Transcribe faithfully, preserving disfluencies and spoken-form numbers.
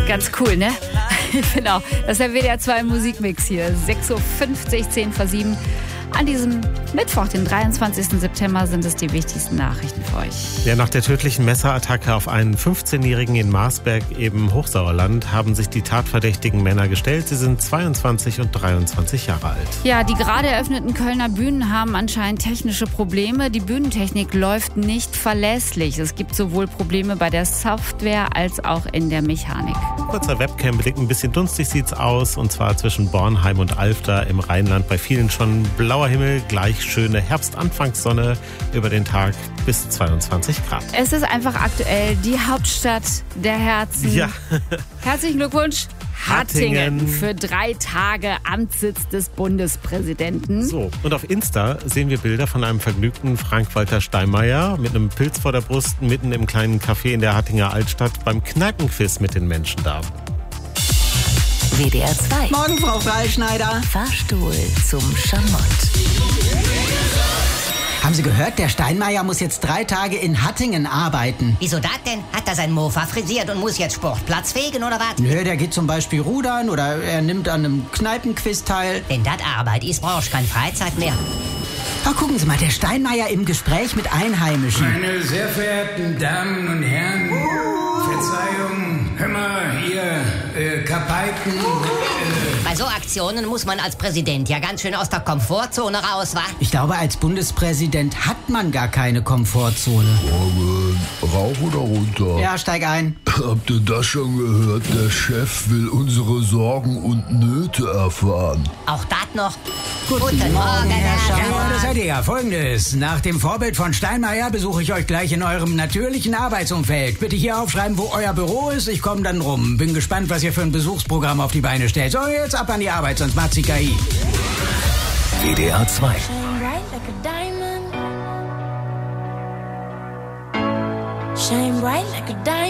Ganz cool, ne? Genau. Das ist der W D R zwei Musikmix hier. sechs Uhr fünfzig, zehn vor sieben. An diesem Mittwoch, den dreiundzwanzigsten September, sind es die wichtigsten Nachrichten für euch. Ja, nach der tödlichen Messerattacke auf einen fünfzehnjährigen in Marsberg, eben Hochsauerland, haben sich die tatverdächtigen Männer gestellt. Sie sind zweiundzwanzig und dreiundzwanzig Jahre alt. Ja, die gerade eröffneten Kölner Bühnen haben anscheinend technische Probleme. Die Bühnentechnik läuft nicht verlässlich. Es gibt sowohl Probleme bei der Software als auch in der Mechanik. Kurzer Webcam-Blick, ein bisschen dunstig sieht's aus. Und zwar zwischen Bornheim und Alfter im Rheinland. Bei vielen schon blauer Himmel, gleich schöne Herbstanfangssonne, über den Tag bis zweiundzwanzig Grad. Es ist einfach aktuell die Hauptstadt der Herzen. Ja. Herzlichen Glückwunsch, Hattingen, Hattingen. für drei Tage Amtssitz des Bundespräsidenten. So, und auf Insta sehen wir Bilder von einem vergnügten Frank-Walter Steinmeier mit einem Pilz vor der Brust mitten im kleinen Café in der Hattinger Altstadt beim Kneipenquiz mit den Menschen da. W D R zwei. Morgen, Frau Freischneider. Fahrstuhl zum Schamott. Haben Sie gehört, der Steinmeier muss jetzt drei Tage in Hattingen arbeiten. Wieso das denn? Hat er sein Mofa frisiert und muss jetzt Sportplatz fegen oder was? Nö, der geht zum Beispiel rudern oder er nimmt an einem Kneipenquiz teil. Wenn das Arbeit ist, brauchst du keine Freizeit mehr. Ach, gucken Sie mal, der Steinmeier im Gespräch mit Einheimischen. Meine sehr verehrten Damen und Herren, Verzeihung, hör mal, ihr äh, Kapeiten. Äh, Bei so Aktionen muss man als Präsident ja ganz schön aus der Komfortzone raus, wa? Ich glaube, als Bundespräsident hat man gar keine Komfortzone. Morgen, rauf oder runter? Ja, steig ein. Habt ihr das schon gehört? Der Chef will unsere Sorgen und Nöte erfahren. Auch das noch? Guten Morgen, Herr Schamott. Ja, das seid ihr ja. Folgendes. Nach dem Vorbild von Steinmeier besuche ich euch gleich in eurem natürlichen Arbeitsumfeld. Bitte hier aufschreiben, wo euer Büro ist. Ich komme dann rum. Bin gespannt, was ihr für ein Besuchsprogramm auf die Beine stellt. So, jetzt ab an die Arbeit, sonst macht sie K I. W D R zwei. Shine bright like a diamond. Shine bright like a diamond.